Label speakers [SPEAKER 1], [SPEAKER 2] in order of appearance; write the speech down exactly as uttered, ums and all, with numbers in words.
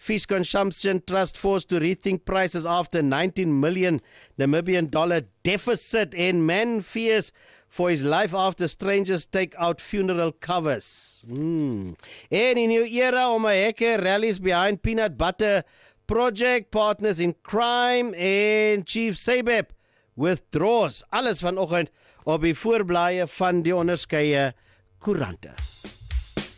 [SPEAKER 1] Fish Consumption Trust forced to rethink prices after nineteen million Namibian dollar deficit, and man fears for his life after strangers take out funeral covers. Hmm. En in new era, om 'n hekke rallies behind peanut butter project, partners in crime en Chief Seibep withdraws. Alles vanoggend op die voorblaaie van die onderskeie koerante.